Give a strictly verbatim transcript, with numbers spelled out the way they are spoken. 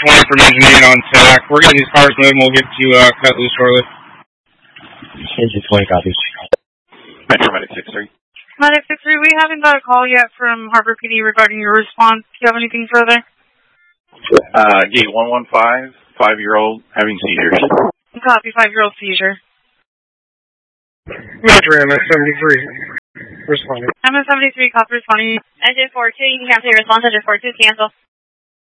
twenty from engineering on tack. We're getting these cars moving. We'll get you uh, cut loose shortly. Engine twenty copies. Metro Medic six three. Medic six three, we haven't got a call yet from Harbor P D regarding your response. Do you have anything further? Uh, gate one one five, five-year-old having seizures. Copy, five-year-old seizure. Metro M S seventy-three. Responding. M S seventy-three, copy responding. Engine four two, you can cancel your response. Engine four two, cancel.